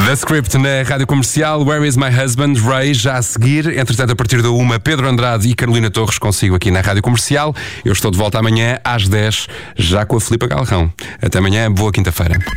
The Script na Rádio Comercial, Where is My Husband, Ray, já a seguir. Entretanto, a partir da 1, Pedro Andrade e Carolina Torres consigo aqui na Rádio Comercial. Eu estou de volta amanhã às 10, já com a Filipa Galrão. Até amanhã, boa quinta-feira.